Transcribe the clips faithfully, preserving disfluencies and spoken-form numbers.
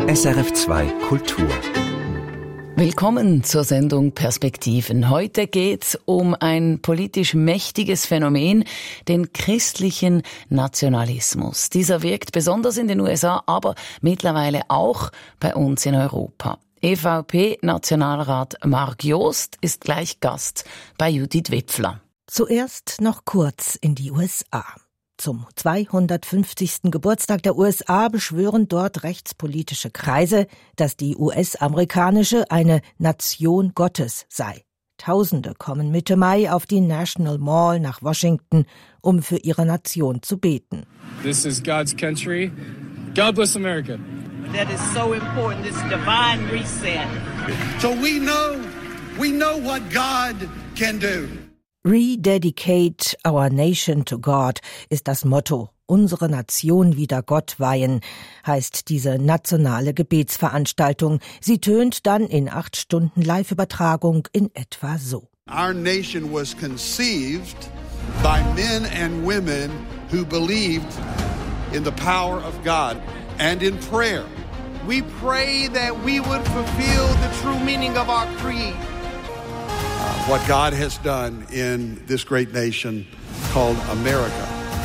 S R F zwei Kultur. Willkommen zur Sendung Perspektiven. Heute geht's um ein politisch mächtiges Phänomen, den christlichen Nationalismus. Dieser wirkt besonders in den U S A, aber mittlerweile auch bei uns in Europa. E V P-Nationalrat Mark Jost ist gleich Gast bei Judith Wipfler. Zuerst noch kurz in die U S A. Zum zweihundertfünfzigsten Geburtstag der U S A beschwören dort rechtspolitische Kreise, dass die U S-amerikanische eine Nation Gottes sei. Tausende kommen Mitte Mai auf die National Mall nach Washington, um für ihre Nation zu beten. This is God's country. God bless America. That is so important, this divine reset. So we know, we know what God can do. Rededicate our nation to God ist das Motto. Unsere Nation wieder Gott weihen, heißt diese nationale Gebetsveranstaltung. Sie tönt dann in acht Stunden Live-Übertragung in etwa so. Our nation was conceived by men and women who believed in the power of God and in prayer. We pray that we would fulfill the true meaning of our creed. What God has done in this great nation called America.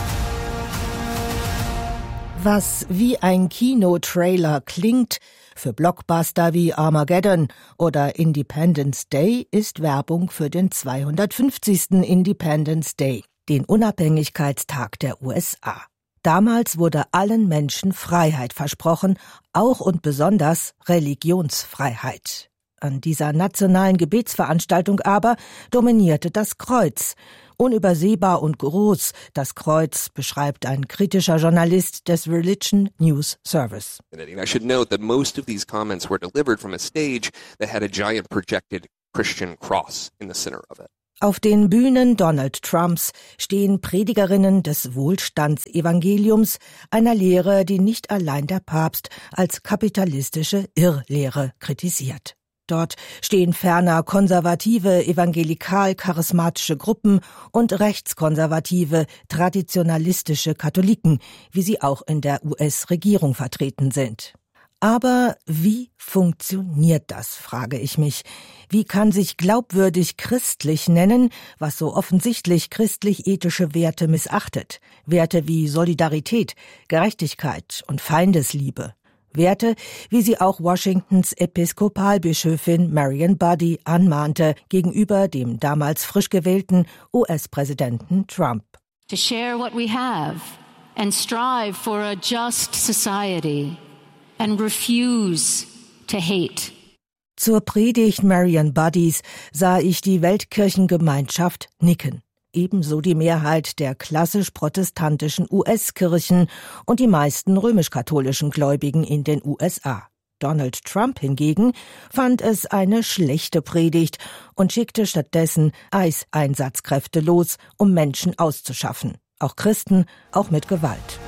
Was wie ein Kinotrailer klingt, für Blockbuster wie Armageddon oder Independence Day ist Werbung für den zweihundertfünfzigsten Independence Day, den Unabhängigkeitstag der U S A. Damals wurde allen Menschen Freiheit versprochen, auch und besonders Religionsfreiheit. An dieser nationalen Gebetsveranstaltung aber dominierte das Kreuz. Unübersehbar und groß, das Kreuz, beschreibt ein kritischer Journalist des Religion News Service. I should note that most of these comments were delivered from a stage that had a giant projected Christian cross in the center of it. Auf den Bühnen Donald Trumps stehen Predigerinnen des Wohlstandsevangeliums, einer Lehre, die nicht allein der Papst als kapitalistische Irrlehre kritisiert. Dort stehen ferner konservative, evangelikal-charismatische Gruppen und rechtskonservative, traditionalistische Katholiken, wie sie auch in der U S-Regierung vertreten sind. Aber wie funktioniert das, frage ich mich. Wie kann sich glaubwürdig christlich nennen, was so offensichtlich christlich-ethische Werte missachtet? Werte wie Solidarität, Gerechtigkeit und Feindesliebe. Werte, wie sie auch Washingtons Episkopalbischöfin Marian Buddy anmahnte gegenüber dem damals frisch gewählten U S-Präsidenten Trump. To share what we have and strive for a just society and refuse to hate. Zur Predigt Marian Buddys sah ich die Weltkirchengemeinschaft nicken. Ebenso die Mehrheit der klassisch protestantischen U S-Kirchen und die meisten römisch-katholischen Gläubigen in den U S A. Donald Trump hingegen fand es eine schlechte Predigt und schickte stattdessen I C E-Einsatzkräfte los, um Menschen auszuschaffen. Auch Christen, auch mit Gewalt.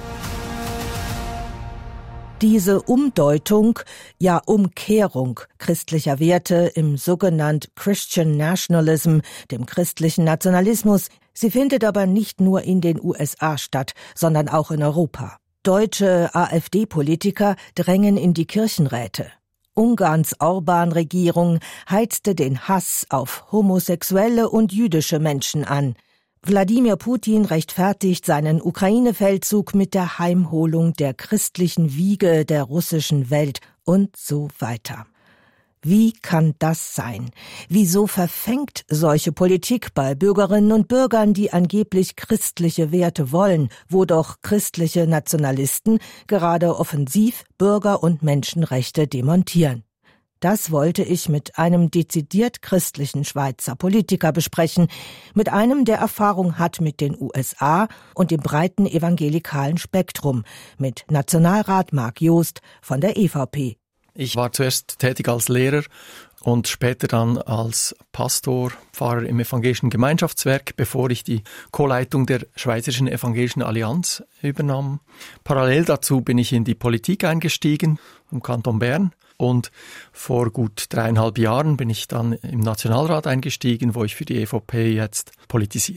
Diese Umdeutung, ja Umkehrung christlicher Werte im sogenannten Christian Nationalism, dem christlichen Nationalismus, sie findet aber nicht nur in den U S A statt, sondern auch in Europa. Deutsche AfD-Politiker drängen in die Kirchenräte. Ungarns Orbán-Regierung heizte den Hass auf homosexuelle und jüdische Menschen an. Wladimir Putin rechtfertigt seinen Ukraine-Feldzug mit der Heimholung der christlichen Wiege der russischen Welt und so weiter. Wie kann das sein? Wieso verfängt solche Politik bei Bürgerinnen und Bürgern, die angeblich christliche Werte wollen, wo doch christliche Nationalisten gerade offensiv Bürger- und Menschenrechte demontieren? Das wollte ich mit einem dezidiert christlichen Schweizer Politiker besprechen, mit einem, der Erfahrung hat mit den U S A und dem breiten evangelikalen Spektrum, mit Nationalrat Mark Jost von der E V P. Ich war zuerst tätig als Lehrer und später dann als Pastor, Pfarrer im evangelischen Gemeinschaftswerk, bevor ich die Co-Leitung der Schweizerischen Evangelischen Allianz übernahm. Parallel dazu bin ich in die Politik eingestiegen, im Kanton Bern. Und vor gut dreieinhalb Jahren bin ich dann im Nationalrat eingestiegen, wo ich für die E V P jetzt politisiere.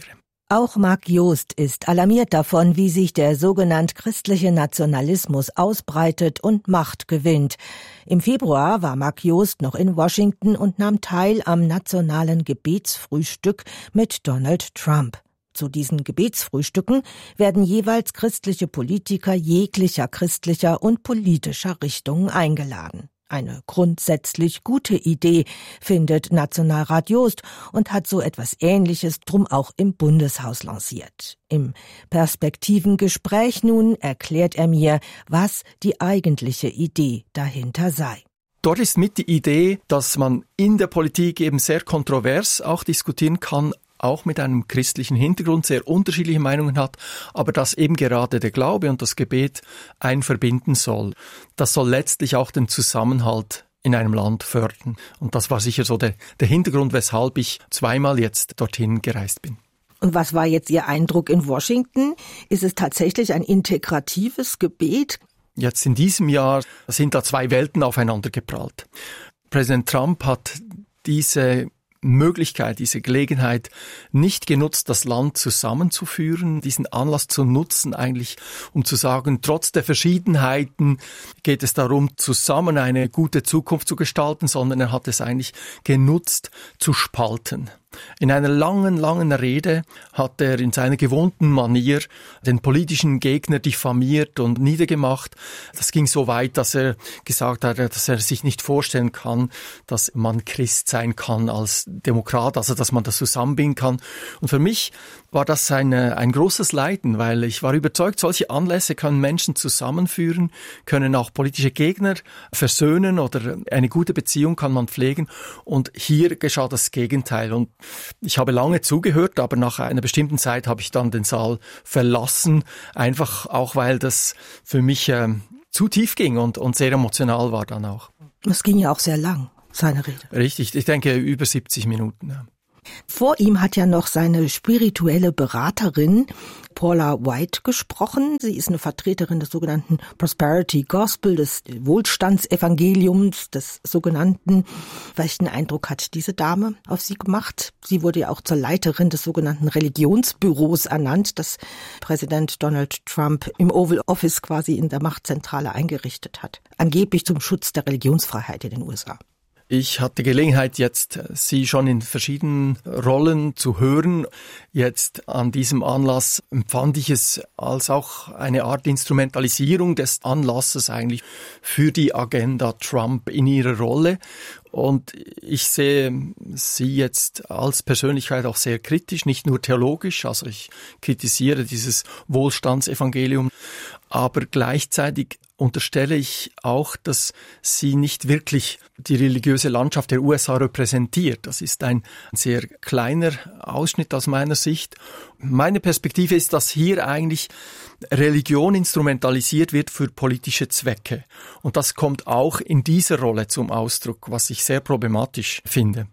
Auch Mark Joost ist alarmiert davon, wie sich der sogenannte christliche Nationalismus ausbreitet und Macht gewinnt. Im Februar war Mark Joost noch in Washington und nahm teil am nationalen Gebetsfrühstück mit Donald Trump. Zu diesen Gebetsfrühstücken werden jeweils christliche Politiker jeglicher christlicher und politischer Richtungen eingeladen. Eine grundsätzlich gute Idee, findet Nationalrat Joost und hat so etwas Ähnliches drum auch im Bundeshaus lanciert. Im Perspektivengespräch nun erklärt er mir, was die eigentliche Idee dahinter sei. Dort ist mit die Idee, dass man in der Politik eben sehr kontrovers auch diskutieren kann, auch mit einem christlichen Hintergrund, sehr unterschiedliche Meinungen hat, aber dass eben gerade der Glaube und das Gebet einen verbinden soll. Das soll letztlich auch den Zusammenhalt in einem Land fördern. Und das war sicher so der, der Hintergrund, weshalb ich zweimal jetzt dorthin gereist bin. Und was war jetzt Ihr Eindruck in Washington? Ist es tatsächlich ein integratives Gebet? Jetzt in diesem Jahr sind da zwei Welten aufeinander geprallt. Präsident Trump hat diese Möglichkeit, diese Gelegenheit nicht genutzt, das Land zusammenzuführen, diesen Anlass zu nutzen, eigentlich um zu sagen, trotz der Verschiedenheiten geht es darum, zusammen eine gute Zukunft zu gestalten, sondern er hat es eigentlich genutzt, zu spalten. In einer langen, langen Rede hat er in seiner gewohnten Manier den politischen Gegner diffamiert und niedergemacht. Das ging so weit, dass er gesagt hat, dass er sich nicht vorstellen kann, dass man Christ sein kann als Demokrat, also dass man das zusammenbinden kann. Und für mich war das ein, ein großes Leiden, weil ich war überzeugt, solche Anlässe können Menschen zusammenführen, können auch politische Gegner versöhnen oder eine gute Beziehung kann man pflegen. Und hier geschah das Gegenteil. Und ich habe lange zugehört, aber nach einer bestimmten Zeit habe ich dann den Saal verlassen, einfach auch, weil das für mich äh, zu tief ging und, und sehr emotional war dann auch. Es ging ja auch sehr lang, seine Rede. Richtig, ich denke über siebzig Minuten. Ja. Vor ihm hat ja noch seine spirituelle Beraterin Paula White gesprochen. Sie ist eine Vertreterin des sogenannten Prosperity Gospel, des Wohlstandsevangeliums, des sogenannten. Welchen Eindruck hat diese Dame auf Sie gemacht? Sie wurde ja auch zur Leiterin des sogenannten Religionsbüros ernannt, das Präsident Donald Trump im Oval Office quasi in der Machtzentrale eingerichtet hat. Angeblich zum Schutz der Religionsfreiheit in den U S A. Ich hatte Gelegenheit, jetzt Sie schon in verschiedenen Rollen zu hören. Jetzt an diesem Anlass empfand ich es als auch eine Art Instrumentalisierung des Anlasses eigentlich für die Agenda Trump in ihrer Rolle. Und ich sehe Sie jetzt als Persönlichkeit auch sehr kritisch, nicht nur theologisch. Also ich kritisiere dieses Wohlstandsevangelium, aber gleichzeitig unterstelle ich auch, dass sie nicht wirklich die religiöse Landschaft der U S A repräsentiert. Das ist ein sehr kleiner Ausschnitt aus meiner Sicht. Meine Perspektive ist, dass hier eigentlich Religion instrumentalisiert wird für politische Zwecke. Und das kommt auch in dieser Rolle zum Ausdruck, was ich sehr problematisch finde.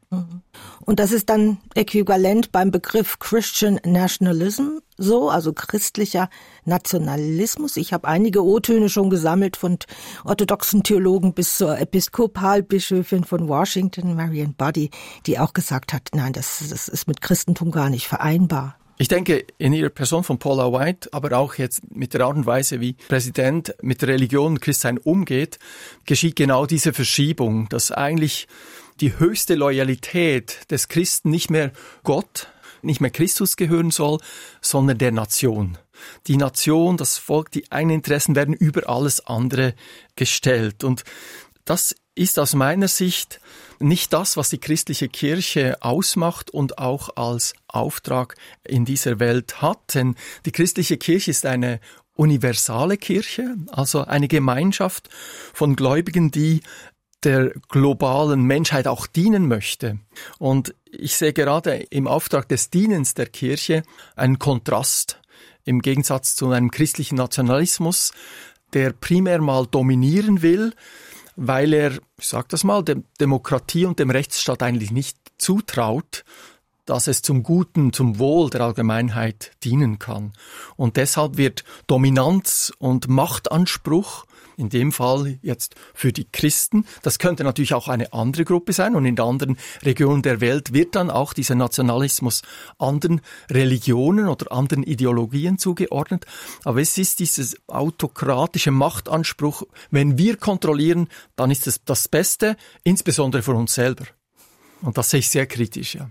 Und das ist dann äquivalent beim Begriff Christian Nationalism so, also christlicher Nationalismus. Ich habe einige O-Töne schon gesammelt von orthodoxen Theologen bis zur Episkopalbischöfin von Washington, Marian Buddy, die auch gesagt hat, nein, das, das ist mit Christentum gar nicht vereinbar. Ich denke, in ihrer Person von Paula White, aber auch jetzt mit der Art und Weise, wie Präsident mit der Religion und Christsein umgeht, geschieht genau diese Verschiebung, dass eigentlich die höchste Loyalität des Christen nicht mehr Gott, nicht mehr Christus gehören soll, sondern der Nation. Die Nation, das Volk, die eigenen Interessen werden über alles andere gestellt. Und das ist aus meiner Sicht nicht das, was die christliche Kirche ausmacht und auch als Auftrag in dieser Welt hat. Denn die christliche Kirche ist eine universale Kirche, also eine Gemeinschaft von Gläubigen, die der globalen Menschheit auch dienen möchte. Und ich sehe gerade im Auftrag des Dienens der Kirche einen Kontrast im Gegensatz zu einem christlichen Nationalismus, der primär mal dominieren will, weil er, ich sage das mal, der Demokratie und dem Rechtsstaat eigentlich nicht zutraut, dass es zum Guten, zum Wohl der Allgemeinheit dienen kann. Und deshalb wird Dominanz und Machtanspruch In dem Fall jetzt für die Christen. Das könnte natürlich auch eine andere Gruppe sein und in anderen Regionen der Welt wird dann auch dieser Nationalismus anderen Religionen oder anderen Ideologien zugeordnet. Aber es ist dieses autokratische Machtanspruch, wenn wir kontrollieren, dann ist es das Beste, insbesondere für uns selber. Und das sehe ich sehr kritisch, ja.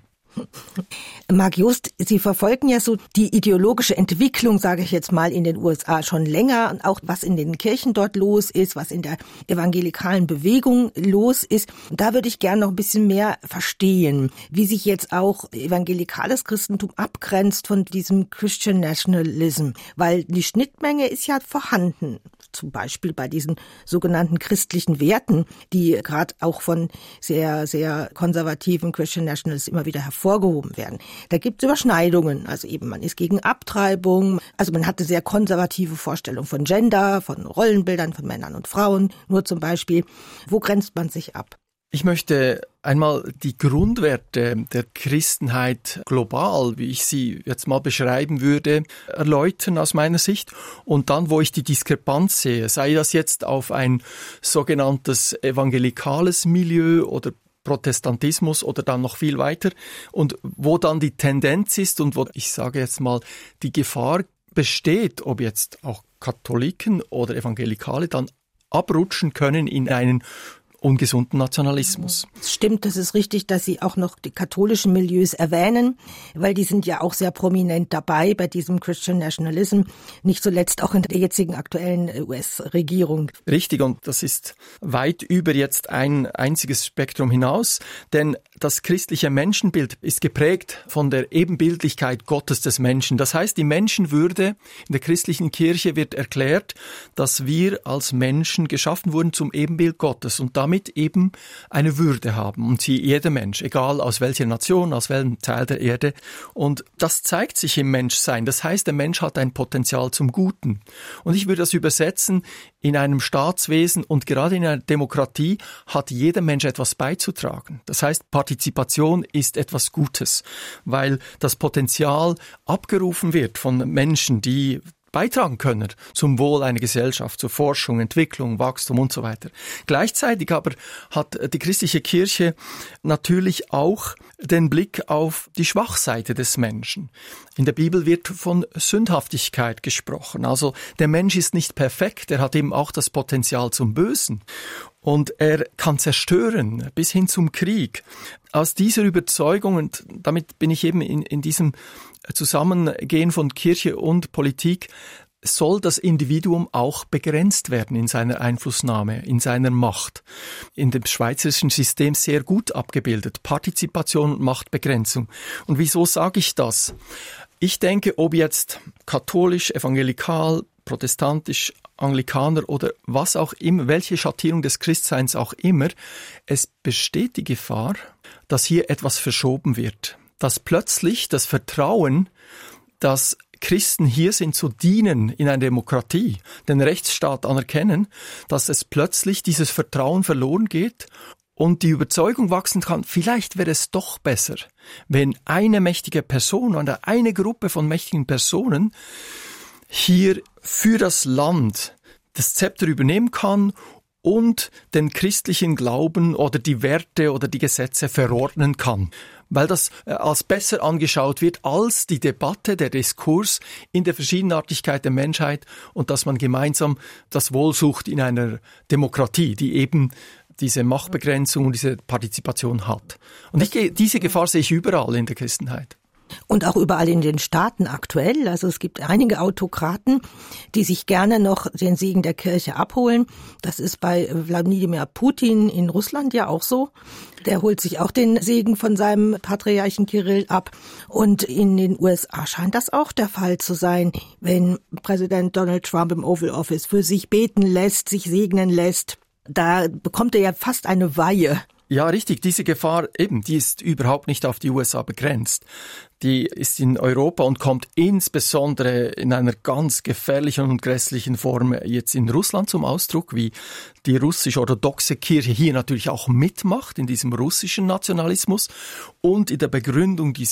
Marc Jost, Sie verfolgen ja so die ideologische Entwicklung, sage ich jetzt mal, in den U S A schon länger und auch was in den Kirchen dort los ist, was in der evangelikalen Bewegung los ist. Und da würde ich gerne noch ein bisschen mehr verstehen, wie sich jetzt auch evangelikales Christentum abgrenzt von diesem Christian Nationalism, weil die Schnittmenge ist ja vorhanden. Zum Beispiel bei diesen sogenannten christlichen Werten, die gerade auch von sehr, sehr konservativen Christian Nationalists immer wieder hervorgehoben werden. Da gibt es Überschneidungen. Also eben, man ist gegen Abtreibung. Also man hat eine sehr konservative Vorstellung von Gender, von Rollenbildern von Männern und Frauen. Nur zum Beispiel, wo grenzt man sich ab? Ich möchte einmal die Grundwerte der Christenheit global, wie ich sie jetzt mal beschreiben würde, erläutern aus meiner Sicht. Und dann, wo ich die Diskrepanz sehe, sei das jetzt auf ein sogenanntes evangelikales Milieu oder Protestantismus oder dann noch viel weiter und wo dann die Tendenz ist und wo, ich sage jetzt mal, die Gefahr besteht, ob jetzt auch Katholiken oder Evangelikale dann abrutschen können in einen ungesunden Nationalismus. Es stimmt, das ist richtig, dass Sie auch noch die katholischen Milieus erwähnen, weil die sind ja auch sehr prominent dabei bei diesem Christian Nationalism, nicht zuletzt auch in der jetzigen aktuellen U S-Regierung. Richtig, und das ist weit über jetzt ein einziges Spektrum hinaus, denn das christliche Menschenbild ist geprägt von der Ebenbildlichkeit Gottes des Menschen. Das heißt, die Menschenwürde in der christlichen Kirche wird erklärt, dass wir als Menschen geschaffen wurden zum Ebenbild Gottes und damit eben eine Würde haben. Und sie, jeder Mensch, egal aus welcher Nation, aus welchem Teil der Erde. Und das zeigt sich im Menschsein. Das heißt, der Mensch hat ein Potenzial zum Guten. Und ich würde das übersetzen, in einem Staatswesen und gerade in einer Demokratie hat jeder Mensch etwas beizutragen. Das heißt, Partizipation ist etwas Gutes, weil das Potenzial abgerufen wird von Menschen, die beitragen können zum Wohl einer Gesellschaft, zur Forschung, Entwicklung, Wachstum und so weiter. Gleichzeitig aber hat die christliche Kirche natürlich auch den Blick auf die Schwachseite des Menschen. In der Bibel wird von Sündhaftigkeit gesprochen. Also der Mensch ist nicht perfekt, er hat eben auch das Potenzial zum Bösen. Und er kann zerstören, bis hin zum Krieg. Aus dieser Überzeugung, und damit bin ich eben in, in diesem Zusammengehen von Kirche und Politik, soll das Individuum auch begrenzt werden in seiner Einflussnahme, in seiner Macht. In dem schweizerischen System sehr gut abgebildet. Partizipation und Machtbegrenzung. Und wieso sage ich das? Ich denke, ob jetzt katholisch, evangelikal, protestantisch, Anglikaner oder was auch immer, welche Schattierung des Christseins auch immer, es besteht die Gefahr, dass hier etwas verschoben wird. Dass plötzlich das Vertrauen, dass Christen hier sind zu dienen in einer Demokratie, den Rechtsstaat anerkennen, dass es plötzlich dieses Vertrauen verloren geht und die Überzeugung wachsen kann, vielleicht wäre es doch besser, wenn eine mächtige Person oder eine Gruppe von mächtigen Personen hier für das Land das Zepter übernehmen kann und den christlichen Glauben oder die Werte oder die Gesetze verordnen kann. Weil das als besser angeschaut wird als die Debatte, der Diskurs in der Verschiedenartigkeit der Menschheit und dass man gemeinsam das Wohl sucht in einer Demokratie, die eben diese Machtbegrenzung und diese Partizipation hat. Und ich, diese Gefahr sehe ich überall in der Christenheit. Und auch überall in den Staaten aktuell. Also es gibt einige Autokraten, die sich gerne noch den Segen der Kirche abholen. Das ist bei Wladimir Putin in Russland ja auch so. Der holt sich auch den Segen von seinem Patriarchen Kirill ab. Und in den U S A scheint das auch der Fall zu sein, wenn Präsident Donald Trump im Oval Office für sich beten lässt, sich segnen lässt. Da bekommt er ja fast eine Weihe. Ja, richtig. Diese Gefahr eben, die ist überhaupt nicht auf die U S A begrenzt. Die ist in Europa und kommt insbesondere in einer ganz gefährlichen und grässlichen Form jetzt in Russland zum Ausdruck, wie die russisch-orthodoxe Kirche hier natürlich auch mitmacht in diesem russischen Nationalismus und in der Begründung dieses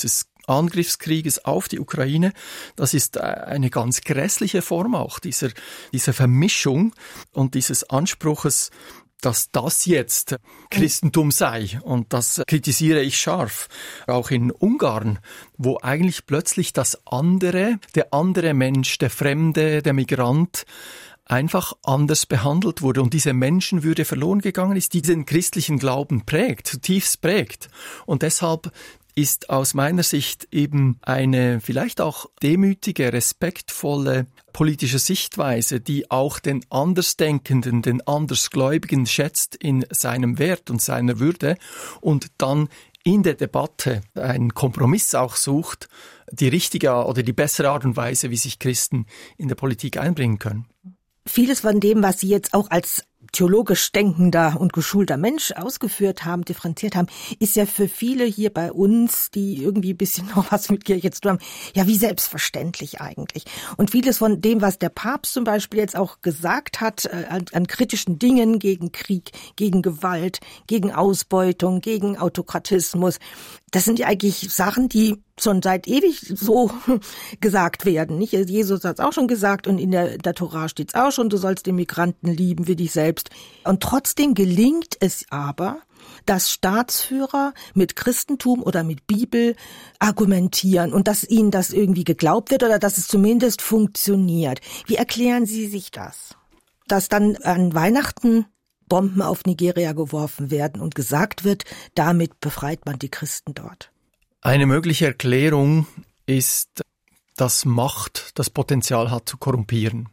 Angriffskrieges auf die Ukraine, das ist eine ganz grässliche Form auch dieser, dieser Vermischung und dieses Anspruches, dass das jetzt Christentum sei. Und das kritisiere ich scharf. Auch in Ungarn, wo eigentlich plötzlich das andere, der andere Mensch, der Fremde, der Migrant, einfach anders behandelt wurde und diese Menschenwürde verloren gegangen ist, die den christlichen Glauben prägt, zutiefst prägt. Und deshalb ist aus meiner Sicht eben eine vielleicht auch demütige, respektvolle politische Sichtweise, die auch den Andersdenkenden, den Andersgläubigen schätzt in seinem Wert und seiner Würde und dann in der Debatte einen Kompromiss auch sucht, die richtige oder die bessere Art und Weise, wie sich Christen in der Politik einbringen können. Vieles von dem, was Sie jetzt auch als theologisch denkender und geschulter Mensch ausgeführt haben, differenziert haben, ist ja für viele hier bei uns, die irgendwie ein bisschen noch was mit Kirche zu tun haben, ja wie selbstverständlich eigentlich. Und vieles von dem, was der Papst zum Beispiel jetzt auch gesagt hat, äh, an, an kritischen Dingen gegen Krieg, gegen Gewalt, gegen Ausbeutung, gegen Autokratismus, das sind ja eigentlich Sachen, die schon seit ewig so gesagt werden. Nicht? Jesus hat es auch schon gesagt und in der, der Tora steht es auch schon, du sollst den Migranten lieben wie dich selbst. Und trotzdem gelingt es aber, dass Staatsführer mit Christentum oder mit Bibel argumentieren und dass ihnen das irgendwie geglaubt wird oder dass es zumindest funktioniert. Wie erklären Sie sich das? Dass dann an Weihnachten Bomben auf Nigeria geworfen werden und gesagt wird, damit befreit man die Christen dort. Eine mögliche Erklärung ist, dass Macht das Potenzial hat zu korrumpieren.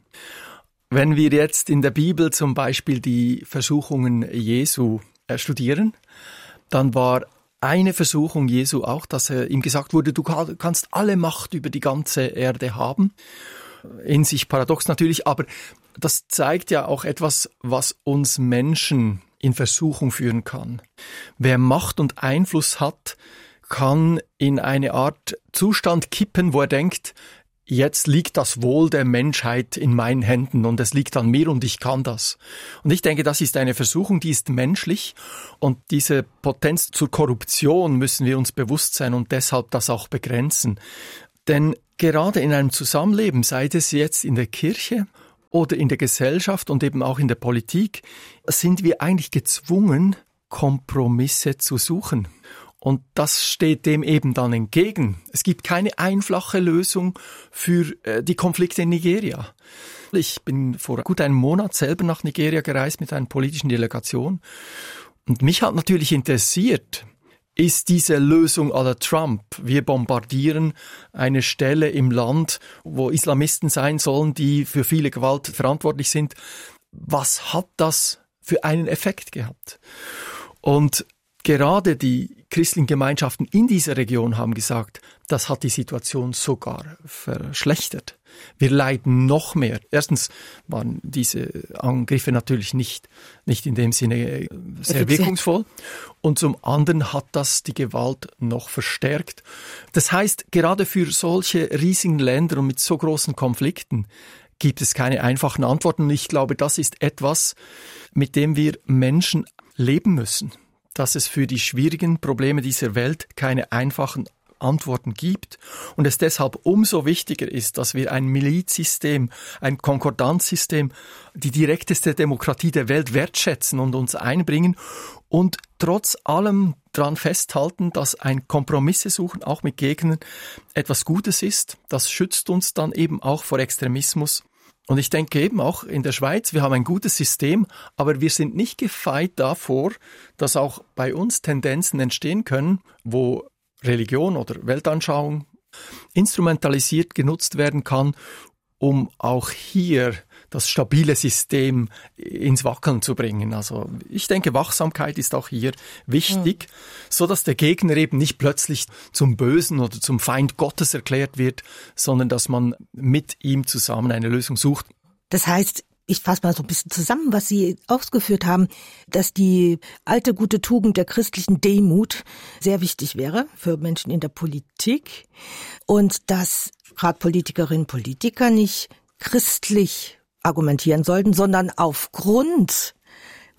Wenn wir jetzt in der Bibel zum Beispiel die Versuchungen Jesu studieren, dann war eine Versuchung Jesu auch, dass er ihm gesagt wurde, du kannst alle Macht über die ganze Erde haben. In sich paradox natürlich, aber das zeigt ja auch etwas, was uns Menschen in Versuchung führen kann. Wer Macht und Einfluss hat, kann in eine Art Zustand kippen, wo er denkt, jetzt liegt das Wohl der Menschheit in meinen Händen und es liegt an mir und ich kann das. Und ich denke, das ist eine Versuchung, die ist menschlich und diese Potenz zur Korruption müssen wir uns bewusst sein und deshalb das auch begrenzen. Denn gerade in einem Zusammenleben, sei es jetzt in der Kirche oder in der Gesellschaft und eben auch in der Politik, sind wir eigentlich gezwungen, Kompromisse zu suchen. Und das steht dem eben dann entgegen. Es gibt keine einfache Lösung für äh, die Konflikte in Nigeria. Ich bin vor gut einem Monat selber nach Nigeria gereist mit einer politischen Delegation. Und mich hat natürlich interessiert, ist diese Lösung à la Trump. Wir bombardieren eine Stelle im Land, wo Islamisten sein sollen, die für viele Gewalt verantwortlich sind. Was hat das für einen Effekt gehabt? Und gerade die christlichen Gemeinschaften in dieser Region haben gesagt, das hat die Situation sogar verschlechtert. Wir leiden noch mehr. Erstens waren diese Angriffe natürlich nicht, nicht in dem Sinne sehr wirkungsvoll. Und zum anderen hat das die Gewalt noch verstärkt. Das heißt, gerade für solche riesigen Länder und mit so großen Konflikten gibt es keine einfachen Antworten. Und ich glaube, das ist etwas, mit dem wir Menschen leben müssen. Dass es für die schwierigen Probleme dieser Welt keine einfachen Antworten gibt und es deshalb umso wichtiger ist, dass wir ein Milizsystem, ein Konkordanzsystem, die direkteste Demokratie der Welt wertschätzen und uns einbringen und trotz allem daran festhalten, dass ein Kompromisse suchen, auch mit Gegnern, etwas Gutes ist. Das schützt uns dann eben auch vor Extremismus. Und ich denke eben auch in der Schweiz, wir haben ein gutes System, aber wir sind nicht gefeit davor, dass auch bei uns Tendenzen entstehen können, wo Religion oder Weltanschauung instrumentalisiert genutzt werden kann, um auch hier das stabile System ins Wackeln zu bringen. Also ich denke, Wachsamkeit ist auch hier wichtig, mhm. so dass der Gegner eben nicht plötzlich zum Bösen oder zum Feind Gottes erklärt wird, sondern dass man mit ihm zusammen eine Lösung sucht. Das heißt, ich fasse mal so ein bisschen zusammen, was Sie ausgeführt haben, dass die alte gute Tugend der christlichen Demut sehr wichtig wäre für Menschen in der Politik und dass gerade Politikerinnen und Politiker nicht christlich argumentieren sollten, sondern aufgrund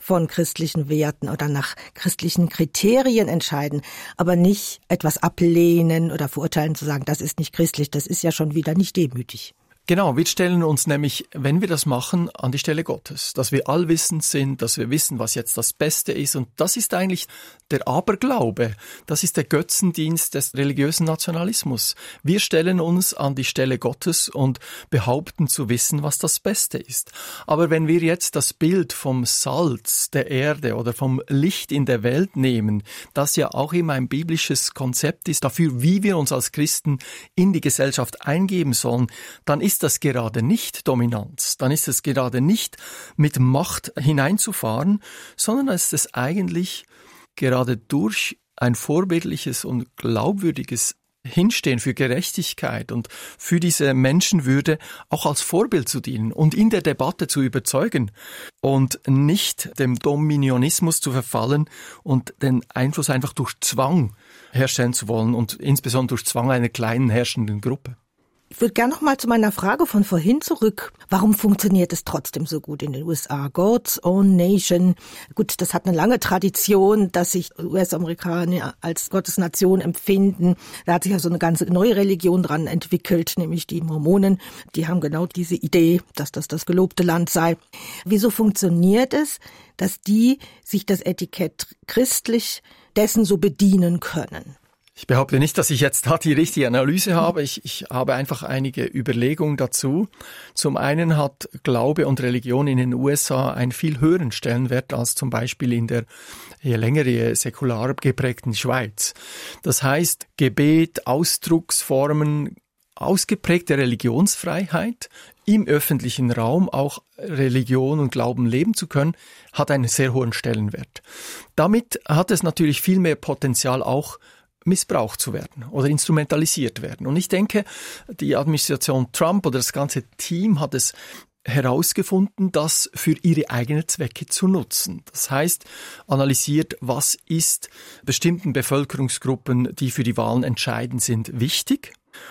von christlichen Werten oder nach christlichen Kriterien entscheiden, aber nicht etwas ablehnen oder verurteilen, zu sagen, das ist nicht christlich, das ist ja schon wieder nicht demütig. Genau, wir stellen uns nämlich, wenn wir das machen, an die Stelle Gottes, dass wir allwissend sind, dass wir wissen, was jetzt das Beste ist. Und das ist eigentlich der Aberglaube, das ist der Götzendienst des religiösen Nationalismus. Wir stellen uns an die Stelle Gottes und behaupten zu wissen, was das Beste ist. Aber wenn wir jetzt das Bild vom Salz der Erde oder vom Licht in der Welt nehmen, das ja auch immer ein biblisches Konzept ist dafür, wie wir uns als Christen in die Gesellschaft eingeben sollen, dann ist das gerade nicht Dominanz, dann ist es gerade nicht mit Macht hineinzufahren, sondern ist es eigentlich gerade durch ein vorbildliches und glaubwürdiges Hinstehen für Gerechtigkeit und für diese Menschenwürde auch als Vorbild zu dienen und in der Debatte zu überzeugen und nicht dem Dominionismus zu verfallen und den Einfluss einfach durch Zwang herstellen zu wollen und insbesondere durch Zwang einer kleinen herrschenden Gruppe. Ich würde gerne noch mal zu meiner Frage von vorhin zurück. Warum funktioniert es trotzdem so gut in den U S A? God's Own Nation. Gut, das hat eine lange Tradition, dass sich U S-Amerikaner als Gottesnation empfinden. Da hat sich ja so eine ganze neue Religion dran entwickelt, nämlich die Mormonen. Die haben genau diese Idee, dass das das gelobte Land sei. Wieso funktioniert es, dass die sich das Etikett christlich dessen so bedienen können? Ich behaupte nicht, dass ich jetzt da die richtige Analyse habe. Ich, ich habe einfach einige Überlegungen dazu. Zum einen hat Glaube und Religion in den U S A einen viel höheren Stellenwert als zum Beispiel in der je länger, je säkular geprägten Schweiz. Das heißt, Gebet, Ausdrucksformen, ausgeprägte Religionsfreiheit, im öffentlichen Raum auch Religion und Glauben leben zu können, hat einen sehr hohen Stellenwert. Damit hat es natürlich viel mehr Potenzial auch missbraucht zu werden oder instrumentalisiert werden. Und ich denke, die Administration Trump oder das ganze Team hat es herausgefunden, das für ihre eigenen Zwecke zu nutzen. Das heißt, analysiert, was ist bestimmten Bevölkerungsgruppen, die für die Wahlen entscheidend sind, wichtig.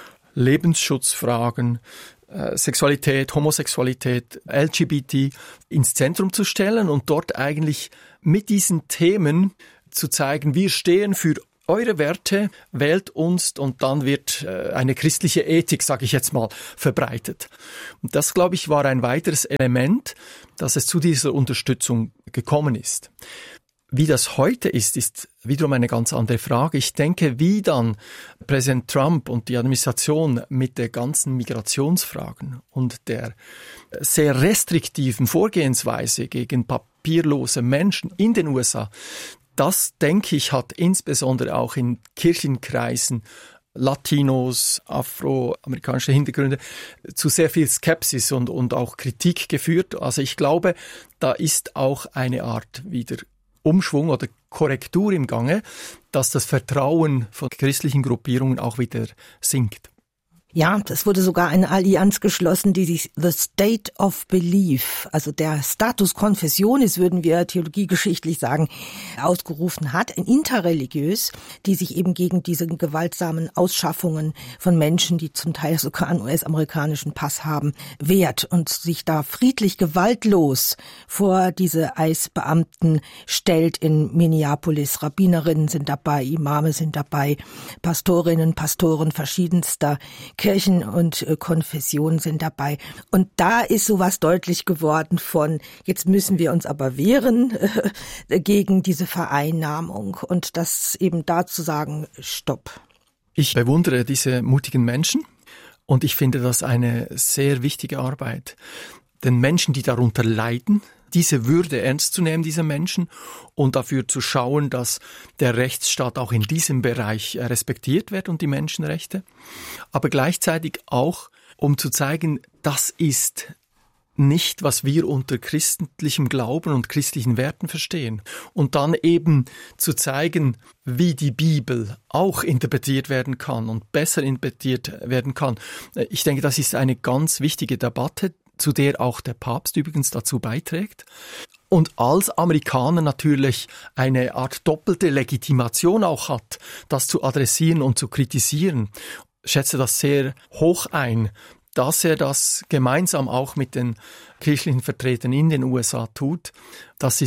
Lebensschutzfragen, äh, Sexualität, Homosexualität, L G B T ins Zentrum zu stellen und dort eigentlich mit diesen Themen zu zeigen, wir stehen für eure Werte, wählt uns und dann wird äh, eine christliche Ethik, sage ich jetzt mal, verbreitet. Und das, glaube ich, war ein weiteres Element, dass es zu dieser Unterstützung gekommen ist. Wie das heute ist, ist wiederum eine ganz andere Frage. Ich denke, wie dann Präsident Trump und die Administration mit der ganzen Migrationsfragen und der sehr restriktiven Vorgehensweise gegen papierlose Menschen in den U S A, das, denke ich, hat insbesondere auch in Kirchenkreisen Latinos, afroamerikanische Hintergründe zu sehr viel Skepsis und, und auch Kritik geführt. Also ich glaube, da ist auch eine Art wieder Umschwung oder Korrektur im Gange, dass das Vertrauen von christlichen Gruppierungen auch wieder sinkt. Ja, es wurde sogar eine Allianz geschlossen, die sich The State of Belief, also der Status Confessionis, würden wir theologiegeschichtlich sagen, ausgerufen hat, interreligiös, die sich eben gegen diese gewaltsamen Ausschaffungen von Menschen, die zum Teil sogar einen U S-amerikanischen Pass haben, wehrt und sich da friedlich, gewaltlos vor diese I C E-Beamten stellt in Minneapolis. Rabbinerinnen sind dabei, Imame sind dabei, Pastorinnen, Pastoren verschiedenster Kirchen und Konfessionen sind dabei. Und da ist sowas deutlich geworden von, jetzt müssen wir uns aber wehren äh, gegen diese Vereinnahmung und das eben da zu sagen, stopp. Ich bewundere diese mutigen Menschen und ich finde das eine sehr wichtige Arbeit. Den Menschen, die darunter leiden, diese Würde ernst zu nehmen, diese Menschen, und dafür zu schauen, dass der Rechtsstaat auch in diesem Bereich respektiert wird und die Menschenrechte. Aber gleichzeitig auch, um zu zeigen, das ist nicht, was wir unter christlichem Glauben und christlichen Werten verstehen. Und dann eben zu zeigen, wie die Bibel auch interpretiert werden kann und besser interpretiert werden kann. Ich denke, das ist eine ganz wichtige Debatte, zu der auch der Papst übrigens dazu beiträgt. Und als Amerikaner natürlich eine Art doppelte Legitimation auch hat, das zu adressieren und zu kritisieren. Ich schätze das sehr hoch ein, dass er das gemeinsam auch mit den kirchlichen Vertretern in den U S A tut. Das ist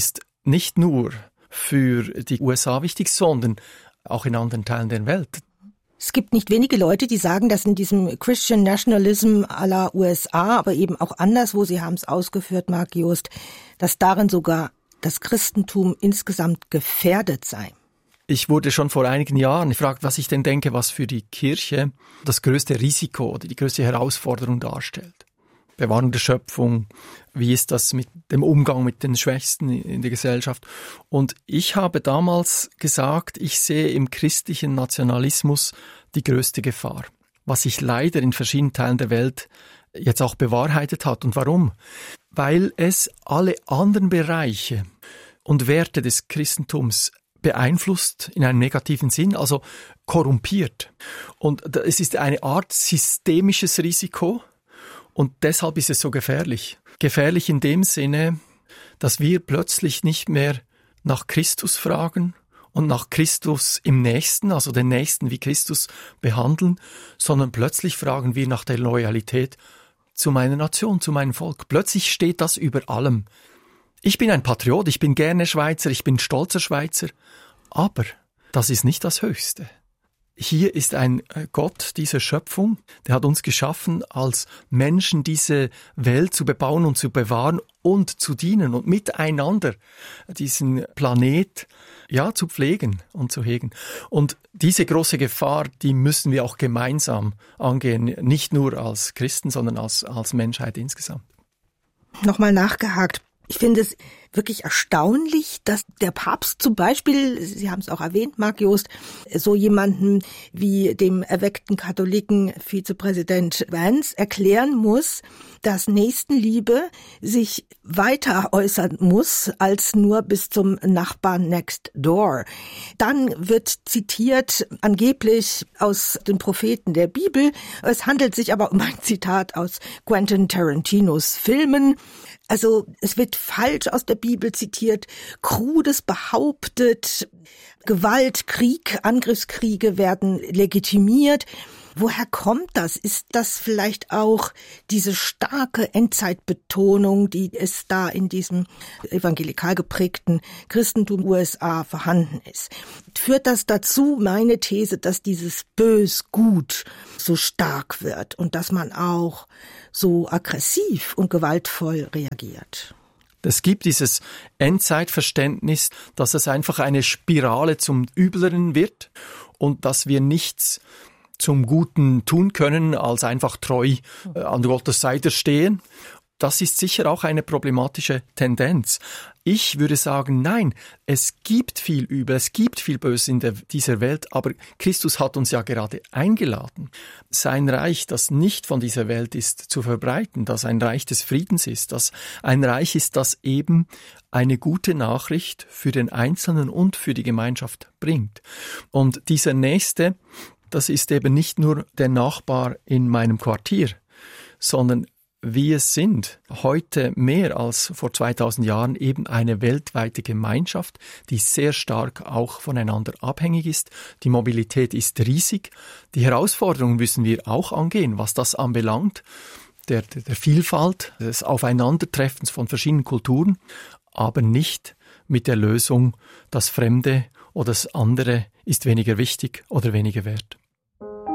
nicht nur für die U S A wichtig, sondern auch in anderen Teilen der Welt. Es gibt nicht wenige Leute, die sagen, dass in diesem Christian Nationalism à la U S A, aber eben auch anderswo, Sie haben es ausgeführt, Mark Joost, dass darin sogar das Christentum insgesamt gefährdet sei. Ich wurde schon vor einigen Jahren gefragt, was ich denn denke, was für die Kirche das größte Risiko oder die größte Herausforderung darstellt. Bewahrung der Schöpfung, wie ist das mit dem Umgang mit den Schwächsten in der Gesellschaft? Und ich habe damals gesagt, ich sehe im christlichen Nationalismus die größte Gefahr, was sich leider in verschiedenen Teilen der Welt jetzt auch bewahrheitet hat. Und warum? Weil es alle anderen Bereiche und Werte des Christentums beeinflusst in einem negativen Sinn, also korrumpiert. Und es ist eine Art systemisches Risiko und deshalb ist es so gefährlich. Gefährlich in dem Sinne, dass wir plötzlich nicht mehr nach Christus fragen und nach Christus im Nächsten, also den Nächsten wie Christus behandeln, sondern plötzlich fragen wir nach der Loyalität zu meiner Nation, zu meinem Volk. Plötzlich steht das über allem. Ich bin ein Patriot, ich bin gerne Schweizer, ich bin stolzer Schweizer, aber das ist nicht das Höchste. Hier ist ein Gott dieser Schöpfung, der hat uns geschaffen, als Menschen diese Welt zu bebauen und zu bewahren und zu dienen und miteinander diesen Planet ja zu pflegen und zu hegen. Und diese große Gefahr, die müssen wir auch gemeinsam angehen, nicht nur als Christen, sondern als, als Menschheit insgesamt. Nochmal nachgehakt. Ich finde es wirklich erstaunlich, dass der Papst zum Beispiel, Sie haben es auch erwähnt, Mark Joost, so jemanden wie dem erweckten Katholiken Vizepräsident Vance erklären muss, dass Nächstenliebe sich weiter äußern muss als nur bis zum Nachbarn next door. Dann wird zitiert angeblich aus den Propheten der Bibel. Es handelt sich aber um ein Zitat aus Quentin Tarantinos Filmen. Also es wird falsch aus der Bibel zitiert, Krudes behauptet, Gewalt, Krieg, Angriffskriege werden legitimiert. Woher kommt das? Ist das vielleicht auch diese starke Endzeitbetonung, die es da in diesem evangelikal geprägten Christentum U S A vorhanden ist? Führt das dazu, meine These, dass dieses Bös-Gut so stark wird und dass man auch so aggressiv und gewaltvoll reagiert? Es gibt dieses Endzeitverständnis, dass es einfach eine Spirale zum Übleren wird und dass wir nichts zum Guten tun können, als einfach treu äh, an Gottes Seite stehen. Das ist sicher auch eine problematische Tendenz. Ich würde sagen, nein, es gibt viel Übel, es gibt viel Böses in der, dieser Welt, aber Christus hat uns ja gerade eingeladen, sein Reich, das nicht von dieser Welt ist, zu verbreiten, das ein Reich des Friedens ist, das ein Reich ist, das eben eine gute Nachricht für den Einzelnen und für die Gemeinschaft bringt. Und dieser Nächste, das ist eben nicht nur der Nachbar in meinem Quartier, sondern wir sind heute mehr als vor zweitausend Jahren eben eine weltweite Gemeinschaft, die sehr stark auch voneinander abhängig ist. Die Mobilität ist riesig. Die Herausforderungen müssen wir auch angehen, was das anbelangt, der, der, der Vielfalt, des Aufeinandertreffens von verschiedenen Kulturen, aber nicht mit der Lösung, das Fremde oder das andere ist weniger wichtig oder weniger wert.